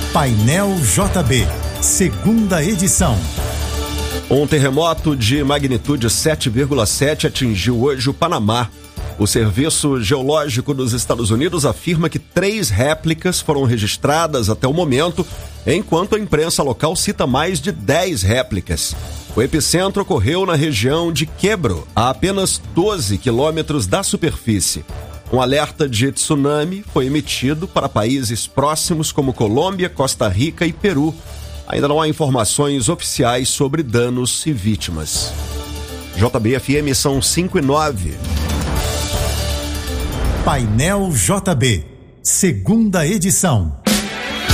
Painel JB, segunda edição. Um terremoto de magnitude 7,7 atingiu hoje o Panamá. O Serviço Geológico dos Estados Unidos afirma que 3 réplicas foram registradas até o momento, enquanto a imprensa local cita mais de 10 réplicas. O epicentro ocorreu na região de Quebro, a apenas 12 quilômetros da superfície. Um alerta de tsunami foi emitido para países próximos como Colômbia, Costa Rica e Peru. Ainda não há informações oficiais sobre danos e vítimas. JB-FM são 5:09. Painel JB, segunda edição.